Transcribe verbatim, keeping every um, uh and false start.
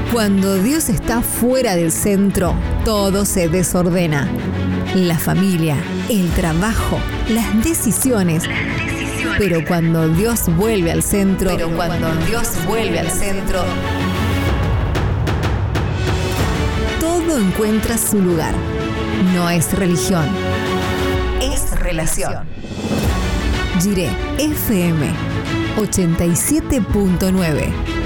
Cuando Dios está fuera del centro, todo se desordena. La familia, el trabajo, las decisiones. Las decisiones. Pero cuando Dios vuelve al centro, pero cuando Dios vuelve al centro, todo encuentra su lugar. No es religión, es relación. Jiré F M ochenta y siete punto nueve.